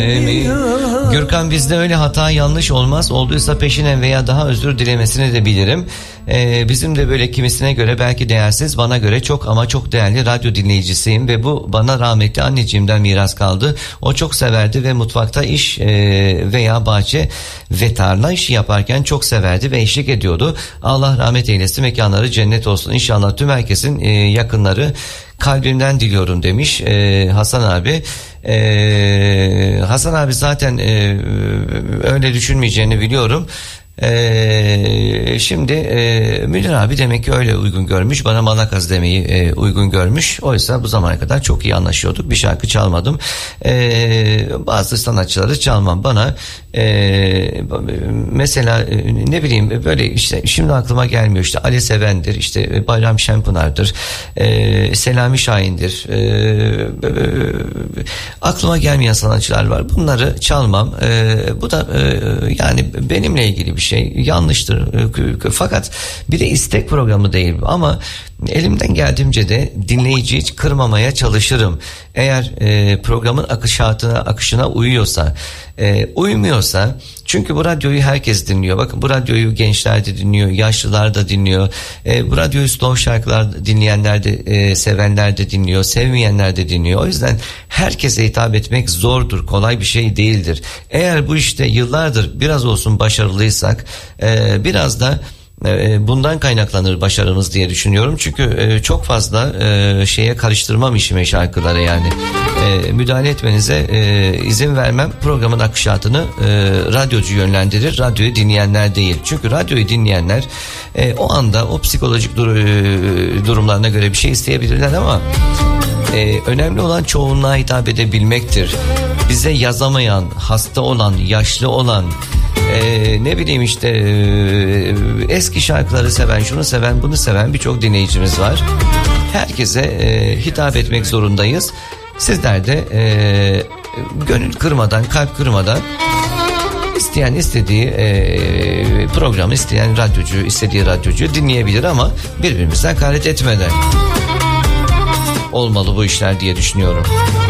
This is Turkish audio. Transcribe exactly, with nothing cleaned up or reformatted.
Gürkan, bizde öyle hata yanlış olmaz. Olduysa peşinen veya daha özür dilemesini de bilirim. Ee, bizim de böyle kimisine göre belki değersiz, bana göre çok ama çok değerli radyo dinleyicisiyim ve bu bana rahmetli anneciğimden miras kaldı. O çok severdi ve mutfakta iş e, veya bahçe ve tarla işi yaparken çok severdi ve eşlik ediyordu. Allah rahmet eylesin, mekanları cennet olsun. İnşallah tüm herkesin e, yakınları kalbimden diliyorum demiş e, Hasan abi. Ee, Hasan abi zaten e, öyle düşünmeyeceğini biliyorum. Ee, şimdi e, Münir abi demek ki öyle uygun görmüş, bana Malakaz demeyi e, uygun görmüş. Oysa bu zamana kadar çok iyi anlaşıyorduk, bir şarkı çalmadım. Ee, bazı sanatçıları çalmam, bana e, mesela e, ne bileyim böyle işte şimdi aklıma gelmiyor, işte Ali Seven'dir, işte Bayram Şenpınar'dır, e, Selami Şahin'dir, e, e, aklıma gelmeyen sanatçılar var, bunları çalmam. E, bu da e, yani benimle ilgili bir şey, yanlıştır. Fakat bir de istek programı değil ama elimden geldiğince de dinleyiciyi hiç kırmamaya çalışırım. Eğer e, programın akışatına, akışına uyuyorsa, e, uymuyorsa, çünkü bu radyoyu herkes dinliyor. Bakın, bu radyoyu gençler de dinliyor, yaşlılar da dinliyor. E, bu radyoyu slow şarkılar dinleyenler de, e, sevenler de dinliyor, sevmeyenler de dinliyor. O yüzden herkese hitap etmek zordur, kolay bir şey değildir. Eğer bu işte yıllardır biraz olsun başarılıysak, e, biraz da bundan kaynaklanır başarımız diye düşünüyorum. Çünkü çok fazla şeye karıştırmam işime, şarkılara yani. Müdahale etmenize izin vermem. Programın akışatını radyocu yönlendirir, radyoyu dinleyenler değil. Çünkü radyoyu dinleyenler o anda o psikolojik durumlarına göre bir şey isteyebilirler ama önemli olan çoğunluğa hitap edebilmektir. Bize yazamayan, hasta olan, yaşlı olan, Ee, ne bileyim işte e, eski şarkıları seven, şunu seven, bunu seven birçok dinleyicimiz var. Herkese e, hitap etmek zorundayız. Sizler de e, gönül kırmadan, kalp kırmadan, isteyen istediği e, programı, isteyen radyocu istediği radyocuyu dinleyebilir ama birbirimize hakaret etmeden olmalı bu işler diye düşünüyorum.